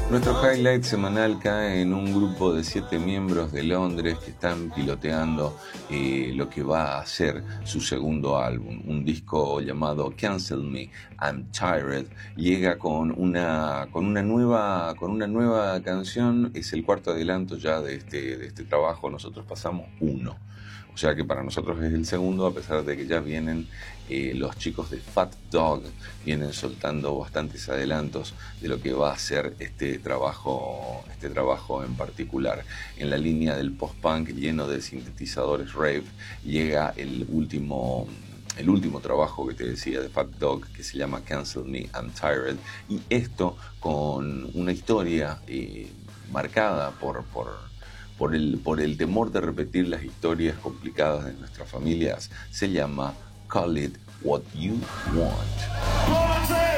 Nuestro highlight semanal cae en un grupo de 7 miembros de Londres que están piloteando lo que va a ser su segundo álbum, un disco llamado Cancel Me, I'm Tired. Llega con una nueva canción, es el cuarto adelanto ya de este trabajo. Nosotros pasamos uno. O sea que para nosotros es el segundo, a pesar de que ya vienen los chicos de Fat Dog, vienen soltando bastantes adelantos de lo que va a ser este trabajo en particular. En la línea del post-punk lleno de sintetizadores rave, llega el último trabajo que te decía de Fat Dog, que se llama Cancel Me, I'm Tired, y esto con una historia marcada por el temor de repetir las historias complicadas de nuestras familias. Se llama Call It What You Want.